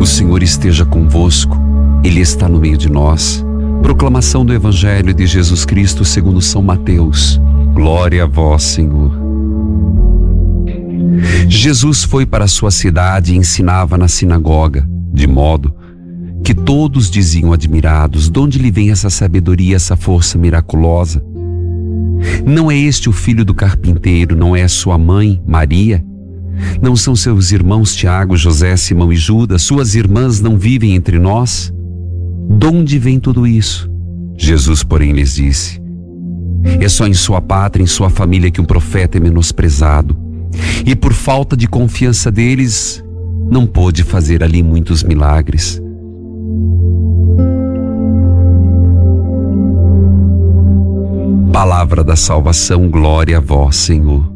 O Senhor esteja convosco, Ele está no meio de nós. Proclamação do Evangelho de Jesus Cristo segundo São Mateus. Glória a vós, Senhor. Jesus foi para a sua cidade e ensinava na sinagoga, de modo que todos diziam admirados: de onde lhe vem essa sabedoria, essa força miraculosa? Não é este o filho do carpinteiro? Não é sua mãe, Maria? Não são seus irmãos Tiago, José, Simão e Judas? Suas irmãs não vivem entre nós? De onde vem tudo isso? Jesus, porém, lhes disse: é só em sua pátria, em sua família, que um profeta é menosprezado. E por falta de confiança deles, não pôde fazer ali muitos milagres. Palavra da salvação, glória a vós, Senhor.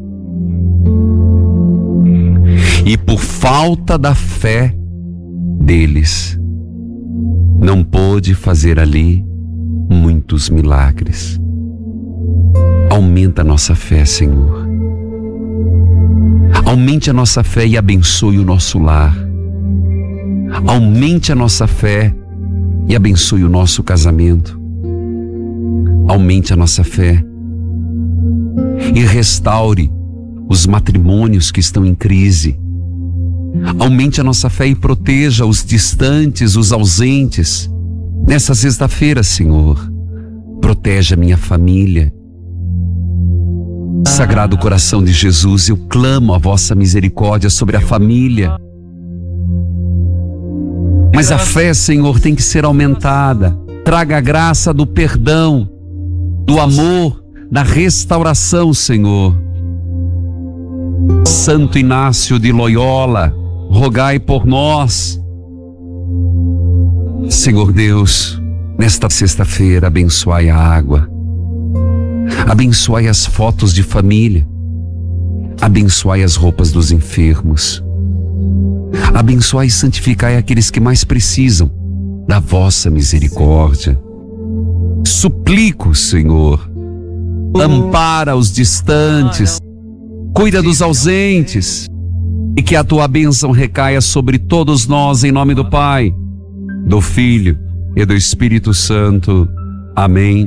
E por falta da fé deles, não pôde fazer ali muitos milagres. Aumenta a nossa fé, Senhor. Aumente a nossa fé e abençoe o nosso lar. Aumente a nossa fé e abençoe o nosso casamento. Aumente a nossa fé e restaure os matrimônios que estão em crise. Aumente a nossa fé e proteja os distantes, os ausentes. Nessa sexta-feira, Senhor, protege a minha família. Sagrado coração de Jesus, eu clamo a vossa misericórdia sobre a família. Mas a fé, Senhor, tem que ser aumentada. Traga a graça do perdão, do amor, da restauração, Senhor. Santo Inácio de Loyola, rogai por nós. Senhor Deus, nesta sexta-feira, abençoai a água, abençoai as fotos de família, abençoai as roupas dos enfermos, abençoai e santificai aqueles que mais precisam da vossa misericórdia. Suplico, Senhor, ampara os distantes, cuida dos ausentes, e que a tua bênção recaia sobre todos nós, em nome do Pai, do Filho e do Espírito Santo. Amém.